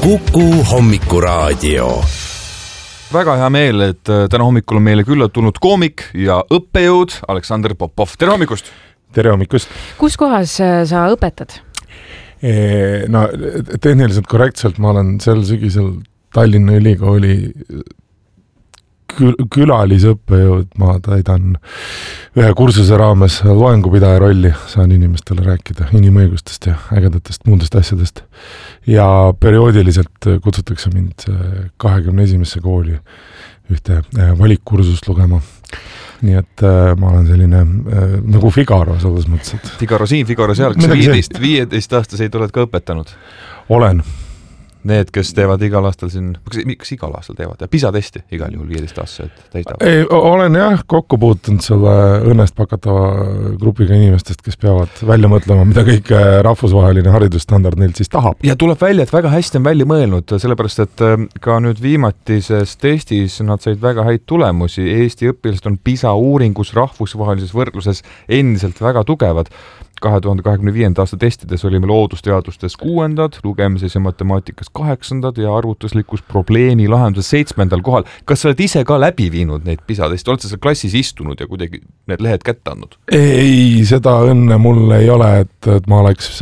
Kuku hommikuraadio. Väga hea meel, et täna hommikul on meile külla tulnud koomik ja õppejõud Aleksandr Popov. Tere hommikust! Tere hommikust! Kus kohas sa õpetad? No, tehniliselt korrektselt ma olen sel sügisel Tallinna Ülikooli külalisõppejõud, ma täidan ühe kursuse raames loengupidaja rolli, saan inimestele rääkida inimõigustest ja ägedatest muudest asjadest ja perioodiliselt kutsutakse mind 21. kooli ühte valikkursust lugema. Nii et ma olen selline nagu Figaro selles mõttes. Figaro siin, Figaro seal, kas 15 aastaseid oled ka õpetanud? Olen. Need, kes teevad igal aastal siin, kas igal aastal teevad? PISA-testi igal juhul 15 aastased täidavad? Olen jah kokku puutunud selle õnnest pakatava grupiga inimestest, kes peavad välja mõtlema, mida kõik rahvusvaheline haridusstandard neilt siis tahab. Ja tuleb välja, et väga hästi on välja mõelnud, sellepärast, et ka nüüd viimatises testis nad said väga häid tulemusi. Eesti õpilased on PISA uuringus rahvusvahelises võrdluses endiselt väga tugevad. 2025. aasta testides olime loodusteadustes 6., lugemises ja matemaatikas 8. ja arvutuslikus probleemi lahenduses 7. kohal. Kas sa oled ise ka läbi viinud neid PISA-testi? Oled sa seal klassis istunud ja kuidagi need lehed kätte andnud? Ei, seda õnne mul ei ole, et ma oleks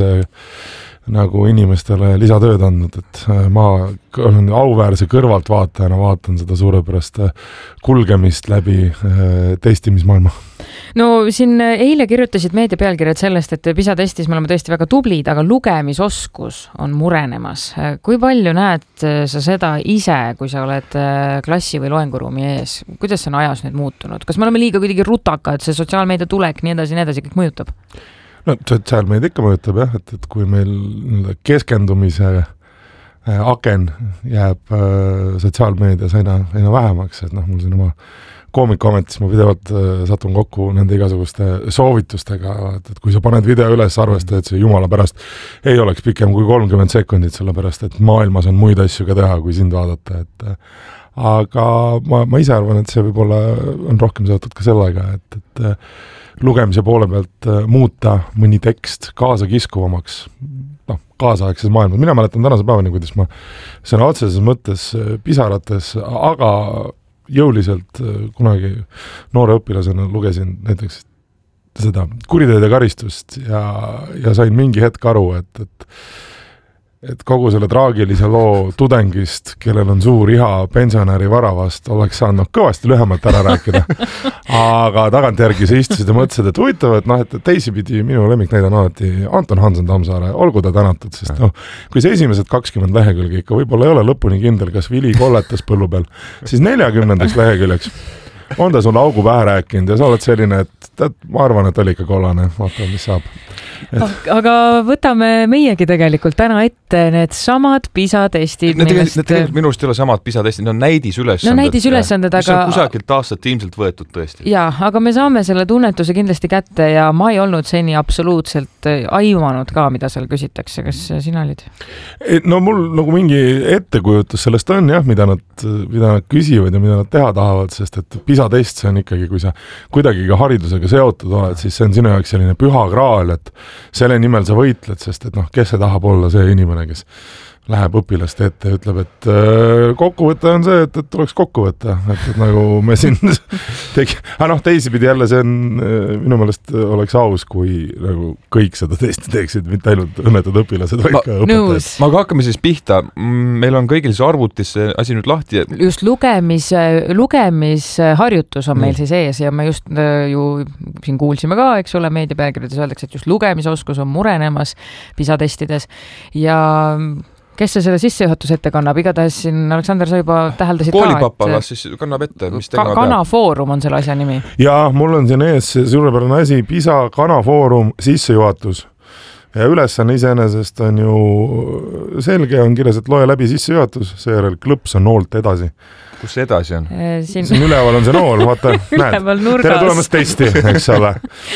nagu inimestele lisatööd andnud, et ma olen auväärse kõrvaltvaatajana vaatan seda suurepärast kulgemist läbi testimismaailma. No siin eile kirjutasid meedia pealkirjad sellest, et PISA-testis me oleme tõesti väga tublid, aga lugemisoskus on murenemas. Kui palju näed sa seda ise, kui sa oled klassi või loenguruumi ees? Kuidas see on ajas nüüd muutunud? Kas me oleme liiga kuidagi rutaka, et see sotsiaalmeedia tulek nii edasi kõik mõjutab? No sotsiaalmeedia ikka mõjutab jah, et kui meil keskendumise aken jääb sotsiaalmeedias aina vähemaks, et mul siin oma koomikuametis ma pidevalt satun kokku nende igasuguste soovitustega, et kui sa paned video üles, arvesta, et see jumala pärast ei oleks pikem kui 30 sekundit, sellepärast, et maailmas on muid asju ka teha, kui sind vaadata. Aga ma ise arvan, et see võib-olla on rohkem seotud ka sellega, et lugemise poole pealt muuta mõni tekst kaasa kiskuvamaks, kaasaegses maailmas. Mina mäletan tänase päevani, kuidas ma sõna otseses mõttes pisarates, aga jõuliselt kunagi noore õpilasena lugesin näiteks seda kuriteed ja karistust ja sain mingi hetk aru, et kogu selle traagilise loo tudengist, kellel on suur iha pensionäri varavast, oleks saanud kõvasti lühemalt ära rääkida. Aga tagantjärgi sa istusid ja mõtlesid, et huvitav, et teisipidi minu lemmiknäide on alati Anton Hansen Tammsaare, olgu ta tänatud, sest kui see esimesed 20 lehekülge ikka võib-olla ei ole lõpuni kindel, kas vili kolletas põllu peal, siis 40. leheküljeks on ta sulle augu pähe rääkinud ja sa oled selline, et ma arvan, et oli ikka kollane, vaata, mis saab. Aga võtame meiegi tegelikult täna ette need samad PISA-testid. Need minu arust ei ole samad PISA-testid, need on näidisülesanded. No näidisülesanded, aga... Mis on kusagilt aastat ilmselt võetud tõesti. Jaa, aga me saame selle tunnetuse kindlasti kätte ja ma ei olnud seni absoluutselt aimanud ka, mida seal küsitakse. Kas sina olid? No mul nagu mingi ettekujutus sellest on jah, mida nad küsivad ja mida nad teha tahavad, sest et PISA-test see on ikkagi, kui sa kuidagi ka haridusega seotud oled, siis see on sinu jaoks selline püha kraal, et selle nimel sa võitled, sest et kes see tahab olla see inimene, kes läheb õpilaste ette ja ütleb, et kokkuvõte on see, et tuleks kokku võtta, et nagu me siin teisipidi jälle see on minu meelest oleks aus, kui nagu kõik seda testi teeksid, mitte ainult õnnetud õpilased, vaid ka õpetajad. Aga hakkame siis pihta. Meil on kõigil siis arvutis asi nüüd lahti. Just lugemisharjutus on meil siis ees ja me just ju siin kuulsime ka, eks ole, meediapealkirjades öeldakse, et just lugemisoskus on murenemas PISA-testides ja kes see selle sissejuhatus ette kannab? Igatahes siin, Aleksander, sa juba täheldasid Koolipapa ka, siis kannab ette, mis tegema peab. Kanafoorum on selle asja nimi. Ja mul on siin ees suurepärane asi, PISA Kanafoorum sissejuhatus. Ja ülesanne iseenesest on ju selge, on kirjas, et loe läbi sissejuhatus, seejärel klõps on noolt edasi. Kus see edasi on? Siin üleval on see nool, vaata, näed. Tere tulemast testi, eks ole.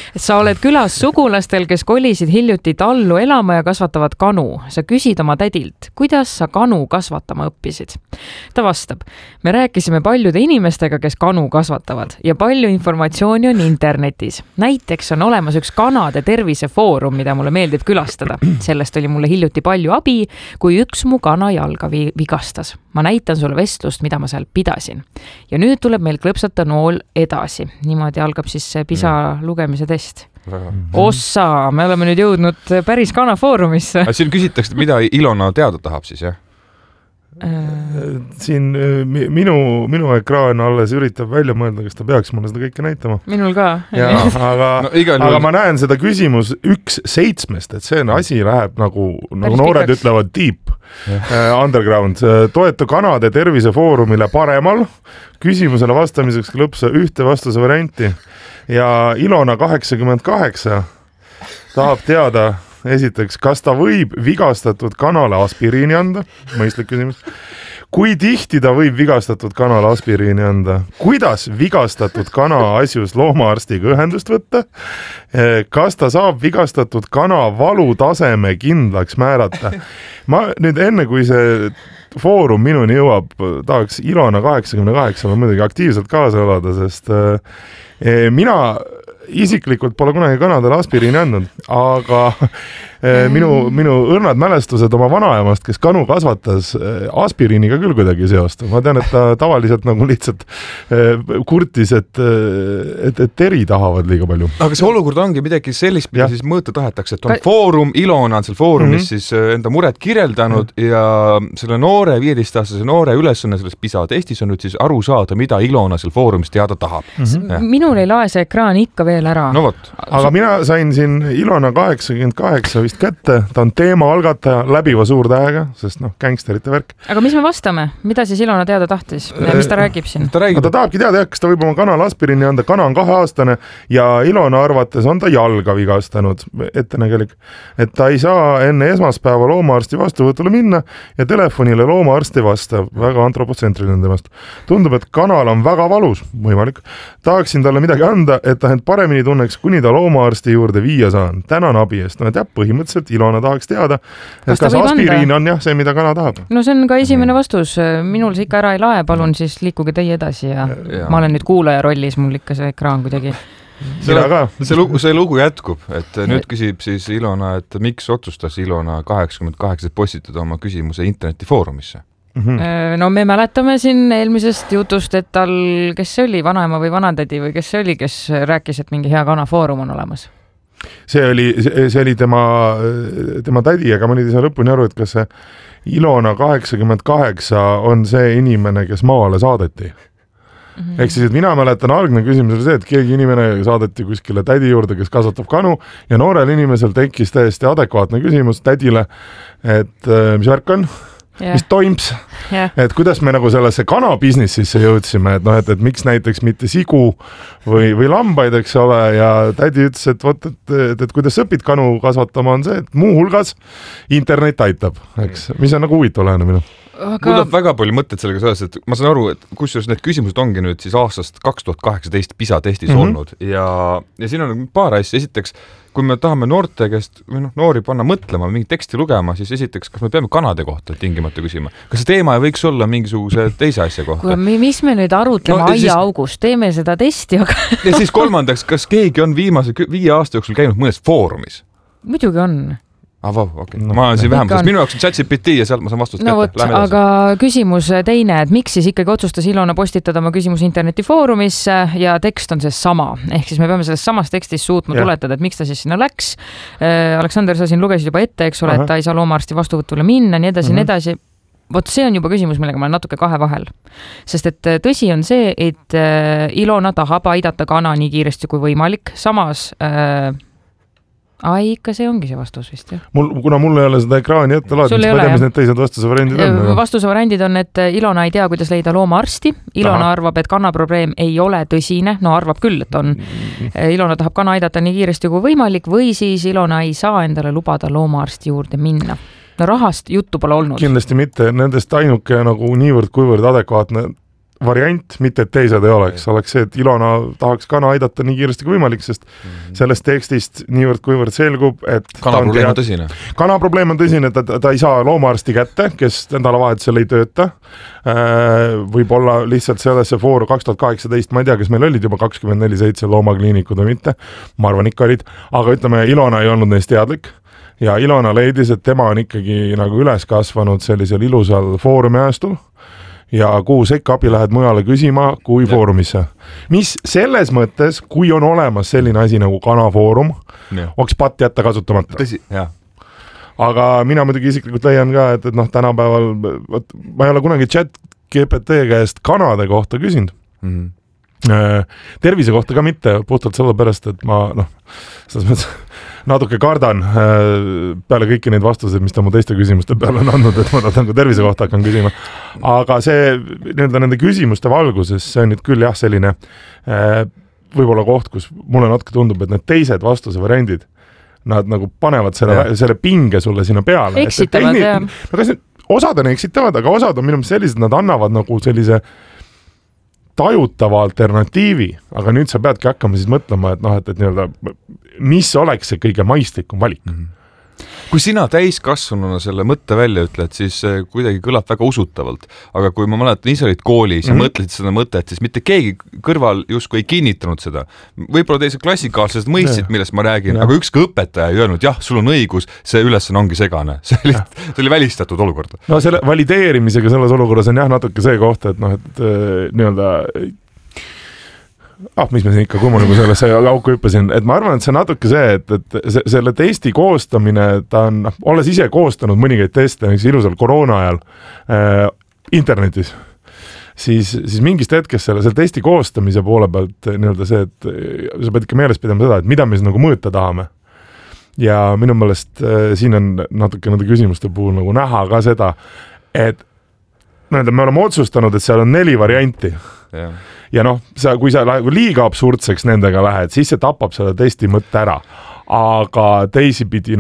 Sa oled külas sugulastel, kes kolisid hiljuti tallu elama ja kasvatavad kanu. Sa küsid oma tädilt, kuidas sa kanu kasvatama õppisid? Ta vastab, me rääkisime paljude inimestega, kes kanu kasvatavad ja palju informatsiooni on internetis. Näiteks on olemas üks kanade tervisefoorum, mida mulle meeldib külastada. Sellest oli mulle hiljuti palju abi, kui üks mu kana jalga vigastas. Ma näitan sulle vestlust, mida ma seal pidasin. Ja nüüd tuleb meil klõpsata nool edasi. Niimoodi algab siis see PISA lugemise test. Ossa, me oleme nüüd jõudnud päris kanafoorumisse. Siin küsitakse, mida Ilona teada tahab siis, jah? Siin minu ekraan alles üritab välja mõelda, kas ta peaks mulle seda kõike näitama. Minul ka. Aga ma näen seda küsimus 1/7, et see asi läheb nagu noored ütlevad deep, underground. Toetu kanade tervisefoorumile paremal. Küsimusele vastamiseks klõpsa ühte vastuse varianti. Ja Ilona 88 tahab teada esiteks, kas ta võib vigastatud kanale aspiriini anda? Mõistlik küsimus. Kui tihti ta võib vigastatud kanale aspiriini anda? Kuidas vigastatud kana asjus loomaarstiga ühendust võtta? Kas ta saab vigastatud kana valutaseme kindlaks määrata? Ma nüüd enne, kui see foorum minuni jõuab, tahaks Ilona 88 muidugi aktiivselt kaasa elada, sest mina isiklikult pole kunagi kanadele aspiriini andnud, aga minu õrnad mälestused oma vanaemast, kes kanu kasvatas, aspiriiniga küll kuidagi seostu. Ma tean, et ta tavaliselt nagu lihtsalt kurtis, et teri tahavad liiga palju. Aga see olukord ongi midagi sellist, mida siis mõõta tahetakse, et on foorum, Ilona on seal foorumis siis enda mured kirjeldanud ja selle noore 15-aastase noore ülesanne selles PISA testis on nüüd siis aru saada, mida Ilona seal foorumis teada tahab. Minul ei lae see ekraan ikka veel ära. No võt. Aga mina sain siin Ilona 88 vist kätte, ta on teema algataja läbiva suurtähega, sest gängsterite värk. Aga mis me vastame? Mida siis Ilona teada tahtis? Mis ta räägib siin? Ta tahabki teada, kas ta võib oma kanale aspiriini anda. Kana on 2-aastane ja Ilona arvates on ta jalga vigastanud ettenägelik, et ta ei saa enne esmaspäeva loomaarsti vastuvõtule minna ja telefonile loomaarst ei vasta. Väga antropotsentriline temast. Tundub, et kanal on väga valus, võimalik. Tahaksin talle midagi anda, et ta end paremini tunneks, kuni ta loomaarsti juurde viia saan. Tänan abi eest. Põhimõtteliselt Ilona tahaks teada, et kas aspiriin on see, mida kana tahab. No see on ka esimene vastus. Minul see ikka ära ei lae, palun siis liikuge teie edasi ja ma olen nüüd kuulaja rollis, mul ikka see ekraan kuidagi. See lugu jätkub, et nüüd küsib siis Ilona, et miks otsustas Ilona 88 postitada oma küsimuse internetifoorumisse? No me mäletame siin eelmisest jutust, et tal, kes see oli, vanaema või vanatädi või kes see oli, kes rääkis, et mingi hea kanafoorum on olemas? See oli tema tädi, aga ma nüüd ei saa lõpuni aru, et kas see Ilona 88 on see inimene, kes maale saadeti. Ehk siis, et mina mäletan, algne küsimus oli see, et keegi inimene saadeti kuskile tädi juurde, kes kasvatab kanu ja noorel inimesel tekkis täiesti adekvaatne küsimus tädile, et mis värk on? Mis toims, et kuidas me nagu sellesse kana-businessisse jõudsime, et miks näiteks mitte sigu või lambaid, eks ole, ja tädi ütles, et kuidas õpid kanu kasvatama on see, et muu hulgas internet aitab, eks, mis on nagu huvitav lähenemine. Mul on väga palju mõtted sellega seoses, et ma saan aru, et kusjuures need küsimused ongi nüüd siis aastast 2018 PISA testis olnud ja siin on paar asja. Esiteks, kui me tahame noorte käest või noori panna mõtlema, mingit teksti lugema, siis esiteks, kas me peame kanade kohta tingimata küsima? Kas see teema ei võiks olla mingisuguse teise asja kohta? Mis me nüüd arutleme aiaaugust? Teeme seda testi, aga... Ja siis kolmandaks, kas keegi on viimase 5 aasta jooksul käinud mõnes foorumis? Muidugi on. Okay. Ma olen siin vähem, minu jaoks on ChatGPT ja sealt ma saan vastust kätte. Aga küsimus teine, et miks siis ikkagi otsustas Ilona postitada oma küsimus internetifoorumisse ja tekst on see sama. Ehk siis me peame selles samas tekstis suutma tuletada, et miks ta siis sinna läks. Aleksander, sa siin lugesid juba ette, eks ole, et ta ei saa loomaarsti vastuvõtule minna, nii edasi. Vot see on juba küsimus, millega ma olen natuke kahe vahel. Sest et tõsi on see, et Ilona tahab aidata kana nii kiiresti kui võimalik. Samas... ikka see ongi see vastus vist, jah? Kuna mul ei ole seda ekraani ette laadnud, siis ma tean, mis need teised vastusevariandid on. Vastusevariandid on, et Ilona ei tea, kuidas leida loomaarsti. Ilona arvab, et kannaprobleem ei ole tõsine. No arvab küll, et on. Ilona tahab kana aidata nii kiiresti kui võimalik või siis Ilona ei saa endale lubada loomaarsti juurde minna. No rahast juttu pole olnud. Kindlasti mitte. Nendest ainuke nagu niivõrd kuivõrd adekvaatne variant, mitte et teised ei oleks see, et Ilona tahaks kana aidata nii kiiresti kui võimalik, sest sellest tekstist niivõrd kuivõrd selgub, et kanaprobleem on tõsine. Kanaprobleem on tõsine, ta ei saa loomaarsti kätte, kes nädalavahetusel ei tööta. Võib-olla lihtsalt sellesse fooru 2018, ma ei tea, kas meil olid juba 24/7 loomakliinikud või mitte, ma arvan ikka olid, aga ütleme, Ilona ei olnud neist teadlik ja Ilona leidis, et tema on ikkagi nagu üles kasvanud sellisel ilusal foorumi ajastul ja kuhu sekka abi lähed mujale küsima kui foorumisse. Mis selles mõttes, kui on olemas selline asi nagu kanafoorum, oleks patt jätta kasutamata. Tõsi, jah. Aga mina muidugi isiklikult leian ka, et tänapäeval, ma ei ole kunagi ChatGPT käest kanade kohta küsinud. Tervise kohta ka mitte, puhtalt sellepärast, et ma selles mõttes natuke kardan peale kõiki neid vastuseid, mis ta mu teiste küsimuste peale on andnud, et ma nagu tervise kohta hakkan küsima. Aga see nende küsimuste valguses, see on nüüd küll jah selline võib-olla koht, kus mulle natuke tundub, et need teised vastuse variandid, nad nagu panevad selle pinge sulle sinna peale. Eksitavad, jah. Osad on eksitavad, aga osad on minu meelest sellised, nad annavad nagu sellise tajutava alternatiivi, aga nüüd sa peadki hakkama siis mõtlema, et nii-öelda, mis oleks see kõige maistlikum valik. Kui sina täiskasvanuna selle mõtte välja ütled, siis kuidagi kõlab väga usutavalt. Aga kui ma mäletan, ise olid koolis ja mõtlesid seda mõtet, siis mitte keegi kõrval justkui ei kinnitanud seda. Võib-olla teised klassikaalised mõistsid, millest ma räägin, aga ükski õpetaja ei öelnud, jah, sul on õigus, see ülesanne ongi segane. See oli välistatud olukord. No selle valideerimisega selles olukorras on jah natuke see koht, et nii-öelda mis me siin ikka kummunugu sellesse auku hüppasin, et ma arvan, et see natuke see, et selle testi koostamine, ta on, olles ise koostanud mõningaid teste, ilusal koroona ajal internetis, siis mingist hetkest selle testi koostamise poole pealt nii-öelda see, et sa pead ikka meeles pidama seda, et mida me siis nagu mõõta tahame. Ja minu meelest siin on natuke nende küsimuste puhul nagu näha ka seda, et me oleme otsustanud, et seal on 4 varianti. Ja kui sa liiga absurdseks nendega lähed, siis see tapab selle testi mõtte ära. Aga teisipidi,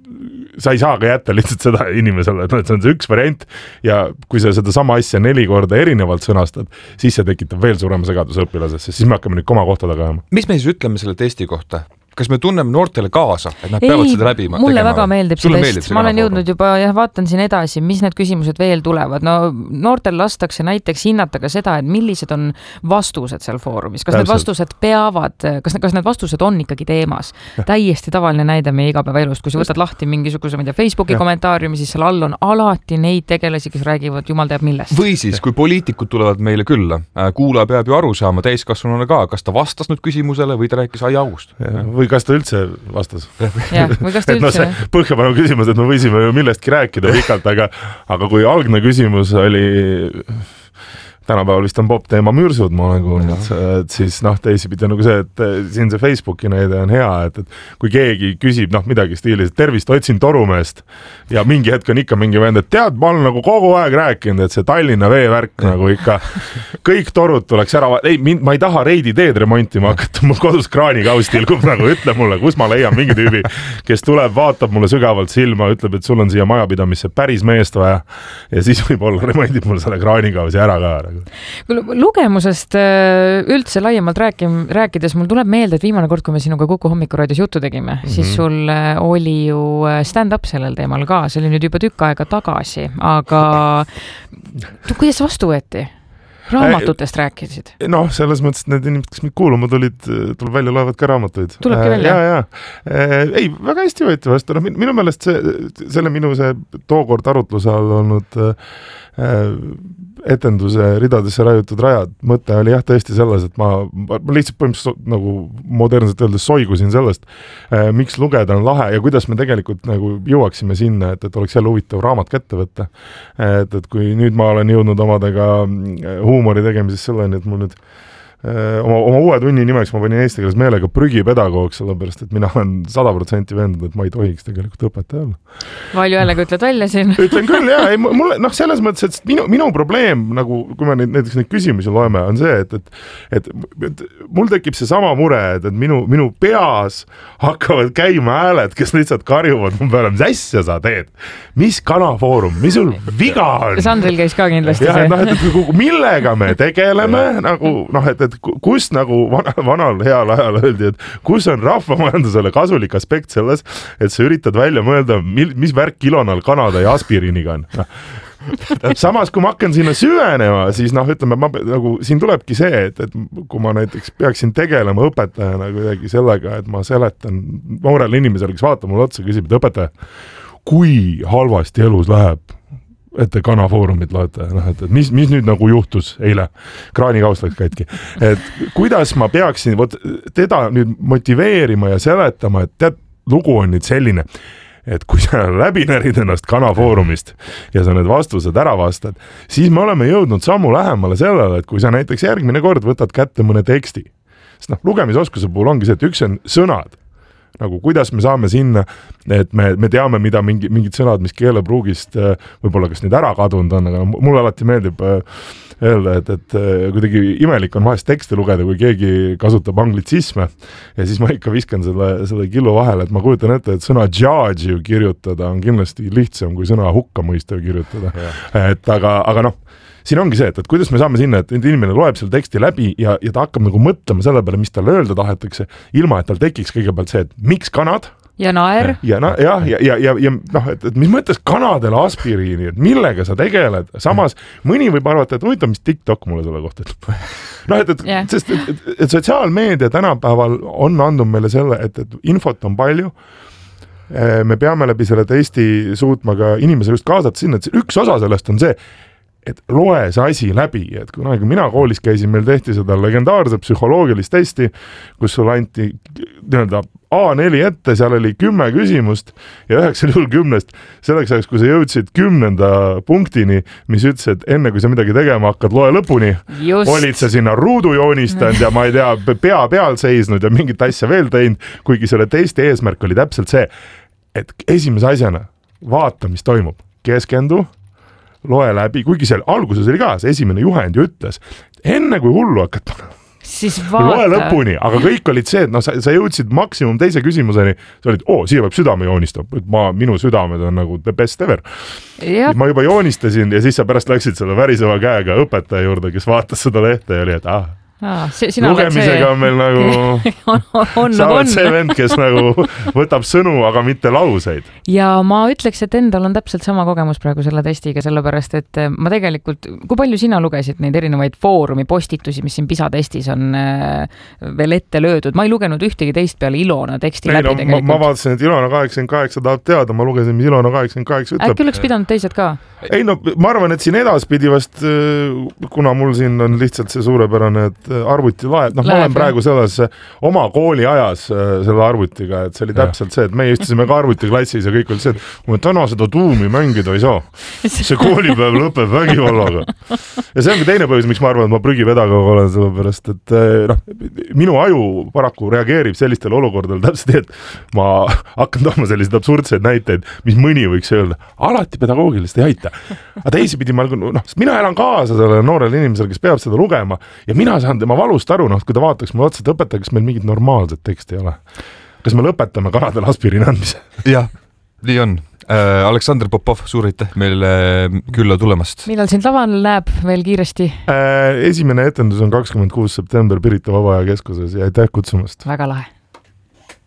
sa ei saa ka jätta lihtsalt seda inimesele, et see on see üks variant ja kui sa seda sama asja 4 korda erinevalt sõnastad, siis see tekitab veel suurema segaduse õpilasesse, siis me hakkame nüüd oma kohta taga ajama. Mis me siis ütleme selle testi kohta? Kas me tunneme noortele kaasa, et nad peavad seda läbima? Mulle väga meeldib see test. Ma olen jõudnud juba, vaatan siin edasi, mis need küsimused veel tulevad. Noortel lastakse näiteks hinnata ka seda, et millised on vastused seal foorumis. Kas need vastused peavad, kas need vastused on ikkagi teemas? Täiesti tavaline näide meie igapäevaelust, kui sa võtad lahti mingisuguse Facebooki kommentaariumi, siis seal all on alati neid tegelasi, kes räägivad jumal teab millest. Või siis, kui poliitikud tulevad meile külla, kuulaja peab ju aru saama täiskasvanuna ka, kas ta vastas nüüd küsimusele või ta rääkis aiaugust. Või kas ta üldse vastas? Või kas ta üldse? Põhjapanu küsimus, et me võisime ju millestki rääkida pikalt, aga kui algne küsimus oli, tänapäeval vist on pop teema mürsud, ma olen kuulnud, et siis teisipidi nagu see, et siin see Facebooki näide on hea, et kui keegi küsib midagi stiilis, et tervist, otsin torumeest ja mingi hetk on ikka mingi vend, et tead, ma olen nagu kogu aeg rääkinud, et see Tallinna veevärk nagu ikka kõik torud tuleks ära, ma ei taha Reidi teed remontima hakata, mul kodus kraanikaus tilgub nagu, ütle mulle, kus ma leian mingi tüübi, kes tuleb, vaatab mulle sügavalt silma, ütleb, et sul on siia majapidamisse päris meest vaja ja siis võib-olla remondib mul selle kraanikausi ära ka. Lugemusest üldse laiemalt rääkides, mul tuleb meelde, et viimane kord, kui me sinuga Kuku hommikuraadios juttu tegime, siis sul oli ju stand-up sellel teemal ka, see oli nüüd juba tükk aega tagasi, aga kuidas vastu võeti? Raamatutest rääkisid? Selles mõttes, et need inimesed, kes mind kuuluma tuleb välja, loevad ka raamatuid. Tulebki välja? Ei, väga hästi võeti vastu. Minu meelest selle minu tookord arutluse all olnud etenduse ridadesse raiutud rajad mõte oli jah tõesti selles, et ma lihtsalt põhimõtteliselt nagu modernselt öeldes soigusin sellest, miks lugeda on lahe ja kuidas me tegelikult nagu jõuaksime sinna, et oleks jälle huvitav raamat kätte võtta. Et kui nüüd ma olen jõudnud omadega huumori tegemises selleni, et mul nüüd oma uue tunni nimeks ma panin eesti keeles meelega prügipedagoog, sellepärast, et mina olen 100% veendunud, et ma ei tohiks tegelikult õpetaja olla. Valju häälega ütled välja siin. Ütlen küll, jah. Mulle, selles mõttes, et minu probleem, nagu kui me näiteks neid küsimusi loeme, on see, et mul tekib see sama mure, et minu peas hakkavad käima hääled, kes lihtsalt karjuvad mu peale, mis asja sa teed? Mis kanafoorum? Mis sul viga on? Sandril käis ka kindlasti see. Et millega me tegeleme, nagu, et kus nagu vanal heal ajal öeldi, et kus on rahvamajandusele kasulik aspekt selles, et sa üritad välja mõelda, mis värk kilonal Kanada ja aspiriiniga on. Samas, kui ma hakkan sinna süvenema, siis ütleme, nagu siin tulebki see, et kui ma näiteks peaksin tegelema õpetajana kuidagi sellega, et ma seletan noorele inimesele, kes vaatab mulle otsa, küsib, et õpetaja, kui halvasti elus läheb, et te kanafoorumit loete, et mis nüüd nagu juhtus eile, kraanikauss läks katki, et kuidas ma peaksin teda nüüd motiveerima ja seletama, et tead, lugu on nüüd selline, et kui sa läbi närid ennast kanafoorumist ja sa need vastused ära vastad, siis me oleme jõudnud sammu lähemale sellele, et kui sa näiteks järgmine kord võtad kätte mõne teksti, sest lugemisoskuse puhul ongi see, et üks on sõnad, nagu kuidas me saame sinna, et me teame, mida mingid sõnad, mis keelepruugist võib-olla kas nüüd ära kadunud on, aga mulle alati meeldib öelda, et kuidagi imelik on vahest tekste lugeda, kui keegi kasutab anglitsisme ja siis ma ikka viskan selle killu vahele, et ma kujutan ette, et sõna judge ju kirjutada on kindlasti lihtsam kui sõna hukkamõistev kirjutada. Et aga siin ongi see, et kuidas me saame sinna, et inimene loeb selle teksti läbi ja ta hakkab nagu mõtlema selle peale, mis talle öelda tahetakse, ilma et tal tekiks kõigepealt see, et miks kanad? Ja naer. Ja et mis mõttes kanadele aspiriini, et millega sa tegeled? Samas mõni võib arvata, et huvitav, mis TikTok mulle selle kohta. Sest sotsiaalmeedia tänapäeval on andnud meile selle, et infot on palju, me peame läbi selle testi suutma ka inimese just kaasata sinna, et üks osa sellest on see, et loe see asi läbi, et kunagi mina koolis käisin, meil tehti seda legendaarse psühholoogilist testi, kus sul anti A4 ette, seal oli 10 küsimust ja 9 juhul 10 selleks ajaks, kui sa jõudsid 10. punktini, mis ütles, et enne kui sa midagi tegema hakkad, loe lõpuni, olid sa sinna ruudu joonistanud ja ma ei tea, pea peal seisnud ja mingit asja veel teinud, kuigi selle testi eesmärk oli täpselt see, et esimese asjana vaata, mis toimub, keskendu, loe läbi, kuigi seal alguses oli ka, see esimene juhend ju ütles, enne kui hullu hakkad siis vaata. Loe lõpuni, aga kõik olid see, et sa jõudsid maksimum teise küsimuseni, sa olid, siia peab südame joonistab, et minu südamed on nagu the best ever. Ma juba joonistasin ja siis sa pärast läksid selle väriseva käega õpetaja juurde, kes vaatas seda lehte ja oli, et lugemisega on meil nagu see vend, kes nagu võtab sõnu, aga mitte lauseid. Ja ma ütleks, et endal on täpselt sama kogemus praegu selle testiga, sellepärast, et ma tegelikult, kui palju sina lugesid neid erinevaid foorumi postitusi, mis siin PISA testis on veel ette löödud? Ma ei lugenud ühtegi teist peale Ilona teksti läbi tegelikult. Ma vaatasin, et Ilona 88 tahab teada, ma lugesin, mis Ilona 88 ütleb. Äkki oleks pidanud teised ka? Ei, ma arvan, et siin edaspidi vast, kuna mul siin on lihtsalt see suurepärane, et arvuti laeb, ma olen praegu selles oma kooli ajas selle arvutiga, et see oli täpselt see, et me istusime ka arvutiklassis ja kõik oli see, et ma täna seda tuumi mängida ei saa. See koolipäev lõpeb vägivallaga. Ja see on ka teine põhjus, miks ma arvan, et ma prügipedagoog olen, sellepärast, et minu aju paraku reageerib sellistele olukordadele täpselt nii, et ma hakkan tooma selliseid absurdseid näiteid, mis mõni võiks öelda, alati pedagoogilist ei aita. Aga teisipidi mina elan kaasa sellele noorele inimesele, kes peab seda lugema ja mina saan tema valust aru, kui ta vaataks mulle otsa, et õpetaja, kas meil mingit normaalset teksti ei ole. Kas me lõpetame kanadele aspiriini andmise? Jah, nii on. Aleksandr Popov, suur aitäh meile külla tulemast. Millal sind laval näeb veel kiiresti? Esimene etendus on 26. september Pirita Vabaaja keskuses ja aitäh kutsumast. Väga lahe.